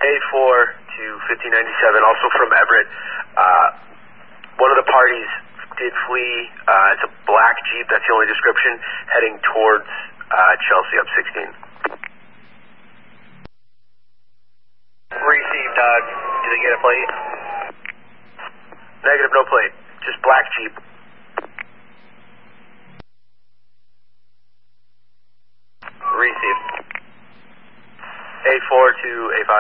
A4 to 1597, also from Everett. One of the parties did flee. It's a black Jeep, that's the only description, heading towards Chelsea up 16. Received, did they get a plate? Negative, no plate. Just black Jeep. Received. A4 to A5.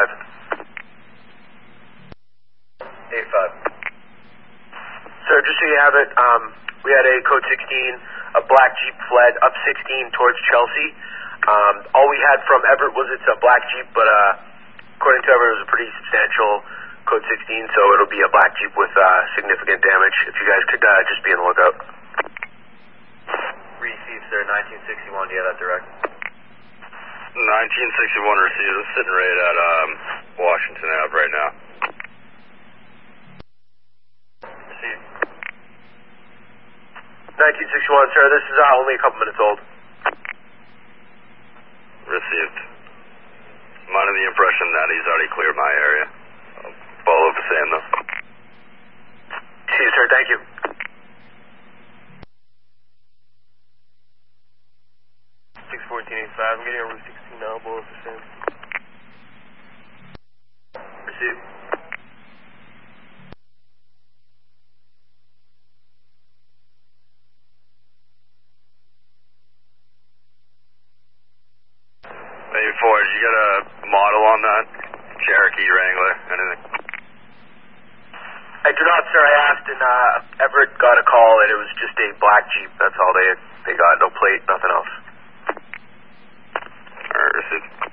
A5. Sir, just so you have it, we had a code 16, a black Jeep fled up 16 towards Chelsea. All we had from Everett was it's a black Jeep, but according to Everett, it was a pretty substantial code 16, so it'll be a black Jeep with significant damage. If you guys could just be on the lookout. Received, sir. 1961, do you have that direct? 1961 received. I'm sitting right at Washington Ave right now. Received. 1961, sir, this is only a couple minutes old. Received. I'm under the impression that he's already cleared my area. I'll follow up the same though. See you, sir, thank you. I'm getting a Route 16 now, both the same. Received. Maybe Ford, did you get a model on that? Cherokee, Wrangler, anything? I do not, sir. I asked, and Everett got a call, and it was just a black Jeep. That's all they got. No plate, nothing else. Alright, received.